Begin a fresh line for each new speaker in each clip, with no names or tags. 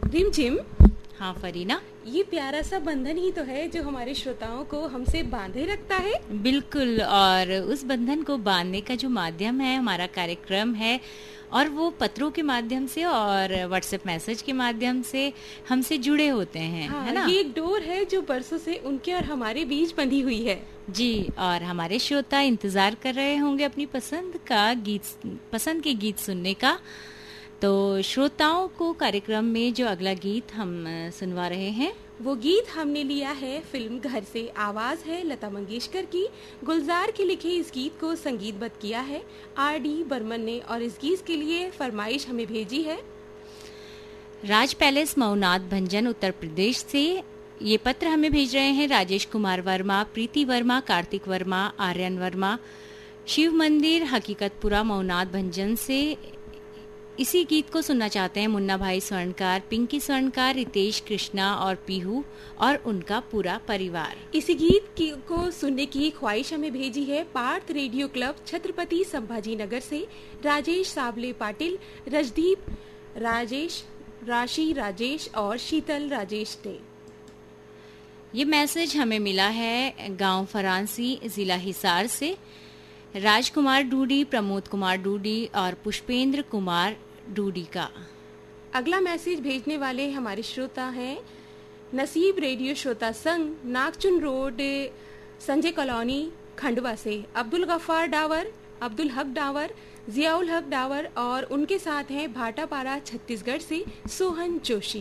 रिमझिम।
हाँ फरीना,
ये प्यारा सा बंधन ही तो है जो हमारे श्रोताओं को हमसे बांधे रखता है।
बिल्कुल। और उस बंधन को बांधने का जो माध्यम है हमारा कार्यक्रम है, और वो पत्रों के माध्यम से और व्हाट्सएप मैसेज के माध्यम से हमसे जुड़े होते हैं,
हाँ,
है ना?
ये एक डोर है जो बरसों से उनके और हमारे बीच बंधी हुई है।
जी, और हमारे श्रोता इंतजार कर रहे होंगे अपनी पसंद के गीत सुनने का। तो श्रोताओं को कार्यक्रम में जो अगला गीत हम सुनवा रहे हैं,
वो गीत हमने लिया है फिल्म घर से। आवाज है लता मंगेशकर की। गुलजार के लिखे इस गीत को संगीतबद्ध किया है R.D. बर्मन ने, और इस गीत के लिए फरमाइश हमें भेजी है
राज पैलेस मऊनाथ भंजन उत्तर प्रदेश से। ये पत्र हमें भेज रहे हैं राजेश कुमार वर्मा, प्रीति वर्मा, कार्तिक वर्मा, आर्यन वर्मा, शिव मंदिर हकीकतपुरा मऊनाथ भंजन से। इसी गीत को सुनना चाहते हैं मुन्ना भाई स्वर्णकार, पिंकी स्वर्णकार, रितेश, कृष्णा और पीहू और उनका पूरा परिवार।
इसी गीत को सुनने की ख्वाहिश हमें भेजी है पार्थ रेडियो क्लब छत्रपति संभाजी नगर से राजेश साबले पाटिल, रजदीप राजेश, राशि राजेश और शीतल राजेश ने।
ये मैसेज हमें मिला है गांव फरांसी, जिला हिसार से। राजकुमार डूडी, प्रमोद कुमार डूडी और पुष्पेंद्र कुमार डूडी का।
अगला मैसेज भेजने वाले हमारे श्रोता हैं नसीब रेडियो श्रोता संघ, नागचुन रोड, संजय कॉलोनी, खंडवा से। अब्दुल गफ्फार डावर, अब्दुल हक डावर, जियाउल हक डावर और उनके साथ हैं भाटापारा छत्तीसगढ़ से सोहन जोशी।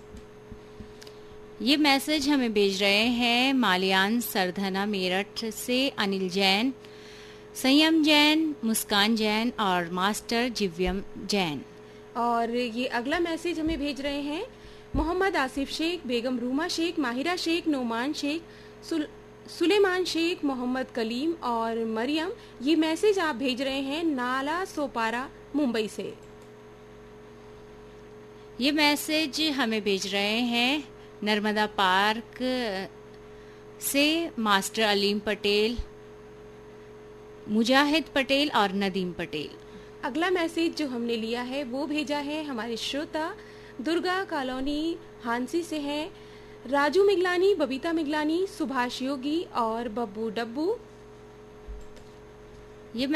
ये मैसेज हमें भेज रहे हैं मालियान सरधना मेरठ से अनिल जैन, संयम जैन, मुस्कान जैन और मास्टर जिव्यम जैन।
और ये अगला मैसेज हमें भेज रहे हैं मोहम्मद आसिफ शेख, बेगम रूमा शेख, माहिरा शेख, नोमान शेख, सुलेमान शेख, मोहम्मद कलीम और मरियम। ये मैसेज आप भेज रहे हैं नाला सोपारा मुंबई से।
ये मैसेज हमें भेज रहे हैं नर्मदा पार्क से मास्टर अलीम पटेल, मुजाहिद पटेल और नदीम पटेल।
अगला मैसेज जो हमने लिया है वो भेजा है हमारे श्रोता दुर्गा कॉलोनी हांसी से हैं राजू मिगलानी, बबीता मिगलानी, सुभाष योगी और बब्बू डब्बू।
ये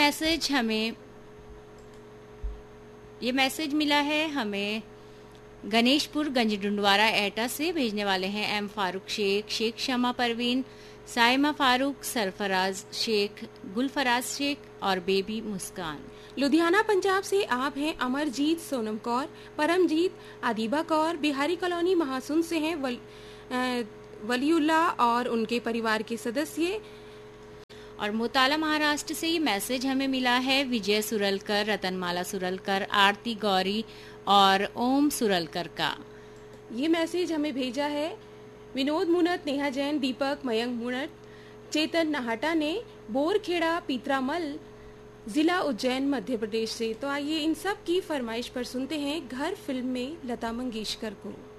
मैसेज मिला है हमें गणेशपुर गंजडुंडवारा एटा से। भेजने वाले हैं एम फारूक शेख, शेख शमा परवीन, साइमा फारूक, सरफराज शेख, गुलफराज शेख और बेबी मुस्कान।
लुधियाना पंजाब से आप हैं अमरजीत, सोनम कौर, परमजीत, आदिबा कौर। बिहारी कॉलोनी महासुन से हैं वलीउल्लाह और उनके परिवार के सदस्य।
और मोताला महाराष्ट्र से ये मैसेज हमें मिला है विजय सुरलकर, रतनमाला सुरलकर, आरती गौरी और ओम सुरलकर का।
ये मैसेज हमें भेजा है विनोद मुनत, नेहा जैन, दीपक, मयंक मुनत, चेतन नाहटा ने, बोरखेड़ा, पीतरामल, जिला उज्जैन, मध्य प्रदेश से। तो आइए इन सब की फरमाइश पर सुनते हैं घर फिल्म में लता मंगेशकर को।